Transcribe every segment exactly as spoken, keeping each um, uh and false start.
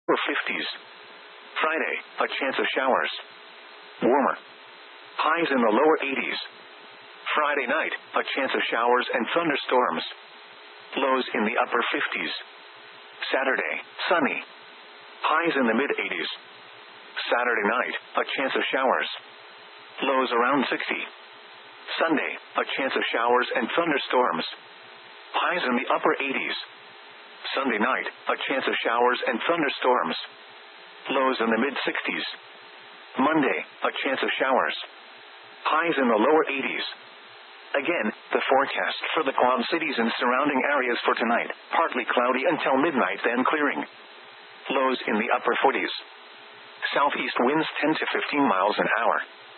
fifties. Friday, a chance of showers. Warmer. Highs in the lower eighties. Friday night, a chance of showers and thunderstorms. Lows in the upper fifties. Saturday, sunny. Highs in the mid eighties. Saturday night, a chance of showers. Lows around sixty. Sunday, a chance of showers and thunderstorms. Highs in the upper eighties. Sunday night, a chance of showers and thunderstorms. Lows in the mid sixties. Monday, a chance of showers. Highs in the lower eighties. Again, the forecast for the Quad Cities and surrounding areas for tonight: partly cloudy until midnight, then clearing. Lows in the upper forties. Southeast winds ten to fifteen miles an hour.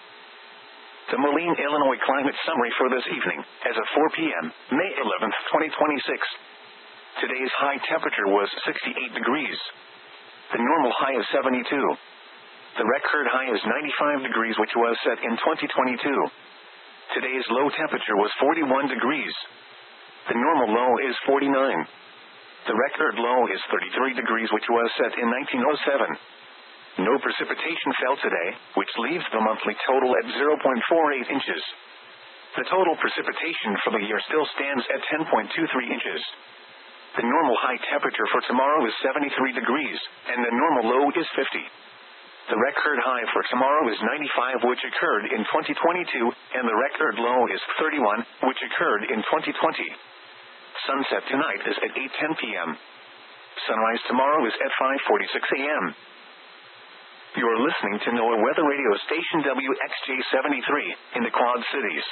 The Moline, Illinois climate summary for this evening, as of four p.m., May eleventh, twenty twenty-six. Today's high temperature was sixty-eight degrees. The normal high is seventy-two. The record high is ninety-five degrees, which was set in twenty twenty-two. Today's low temperature was forty-one degrees. The normal low is forty-nine. The record low is thirty-three degrees, which was set in nineteen oh seven. No precipitation fell today, which leaves the monthly total at zero point four eight inches. The total precipitation for the year still stands at ten point two three inches. The normal high temperature for tomorrow is seventy-three degrees, and the normal low is fifty. The record high for tomorrow is ninety-five, which occurred in twenty twenty-two, and the record low is thirty-one, which occurred in twenty twenty. Sunset tonight is at eight ten p.m. Sunrise tomorrow is at five forty-six a.m. You are listening to NOAA Weather Radio Station W X J seventy-three, in the Quad Cities.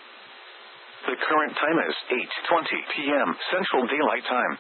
The current time is eight twenty p.m. Central Daylight Time.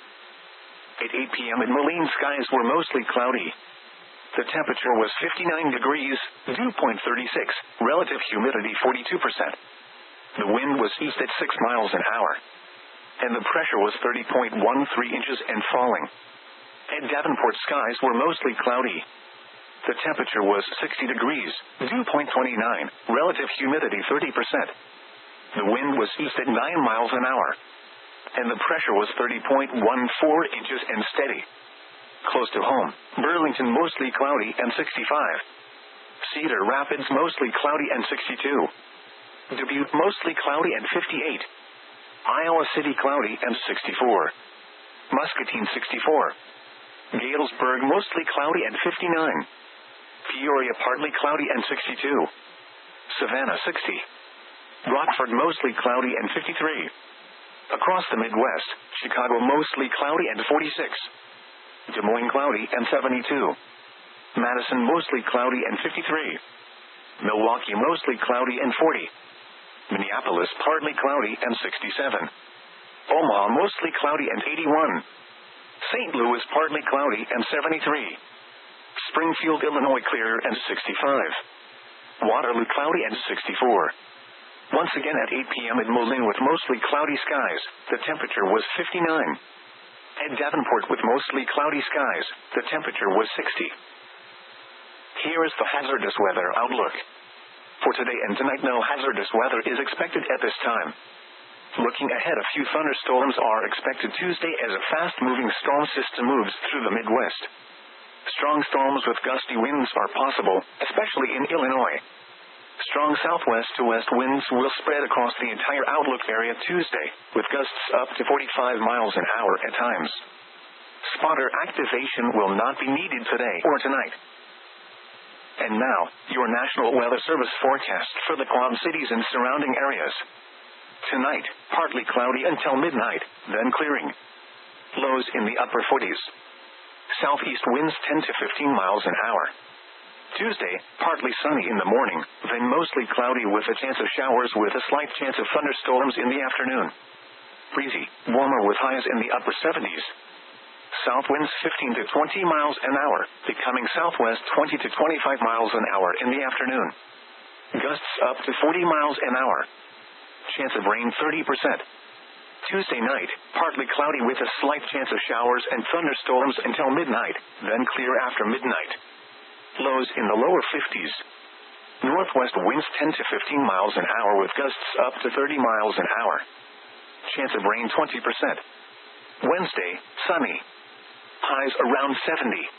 At eight p.m. in Moline, skies were mostly cloudy. The temperature was fifty-nine degrees, dew point thirty-six, relative humidity forty-two percent. The wind was east at six miles an hour. And the pressure was thirty point one three inches and falling. At Davenport, skies were mostly cloudy. The temperature was sixty degrees, dew point twenty-nine, relative humidity thirty percent. The wind was east at nine miles an hour. And the pressure was thirty point one four inches and steady. Close to home, Burlington mostly cloudy and sixty-five. Cedar Rapids mostly cloudy and sixty-two. Dubuque mostly cloudy and fifty-eight. Iowa City cloudy and sixty-four. Muscatine sixty-four. Galesburg mostly cloudy and fifty-nine. Peoria partly cloudy and sixty-two. Savannah sixty. Rockford mostly cloudy and fifty-three. Across the Midwest, Chicago mostly cloudy and forty-six. Des Moines cloudy and seventy-two. Madison mostly cloudy and fifty-three. Milwaukee mostly cloudy and forty. Minneapolis partly cloudy and sixty-seven. Omaha mostly cloudy and eighty-one. Saint Louis partly cloudy and seventy-three. Springfield, Illinois clear and sixty-five. Waterloo cloudy and sixty-four. Once again at eight p.m. in Moline with mostly cloudy skies, the temperature was fifty-nine. At Davenport with mostly cloudy skies, the temperature was sixty. Here is the hazardous weather outlook. For today and tonight, no hazardous weather is expected at this time. Looking ahead, a few thunderstorms are expected Tuesday as a fast-moving storm system moves through the Midwest. Strong storms with gusty winds are possible, especially in Illinois. Strong southwest to west winds will spread across the entire outlook area Tuesday, with gusts up to forty-five miles an hour at times. Spotter activation will not be needed today or tonight. And now, your National Weather Service forecast for the Quad Cities and surrounding areas. Tonight, partly cloudy until midnight, then clearing. Lows in the upper forties. Southeast winds ten to fifteen miles an hour. Tuesday, partly sunny in the morning, then mostly cloudy with a chance of showers with a slight chance of thunderstorms in the afternoon. Breezy, warmer with highs in the upper seventies. South winds fifteen to twenty miles an hour, becoming southwest twenty to twenty-five miles an hour in the afternoon. Gusts up to forty miles an hour. Chance of rain thirty percent. Tuesday night, partly cloudy with a slight chance of showers and thunderstorms until midnight, then clear after midnight. Lows in the lower fifties. Northwest winds ten to fifteen miles an hour with gusts up to thirty miles an hour. Chance of rain twenty percent. Wednesday, sunny. Highs around seventy.